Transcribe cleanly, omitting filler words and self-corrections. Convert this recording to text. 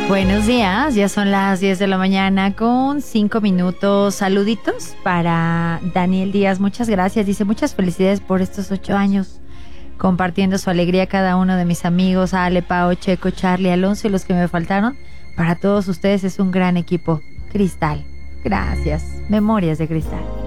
Buenos días, ya son las 10 de la mañana con 5 minutos. Saluditos para Daniel Díaz, muchas gracias. Dice, muchas felicidades por estos 8 años, compartiendo su alegría a cada uno de mis amigos, a Ale, Pao, Checo, Charlie, Alonso y los que me faltaron. Para todos ustedes es un gran equipo. Cristal, gracias. Memorias de Cristal.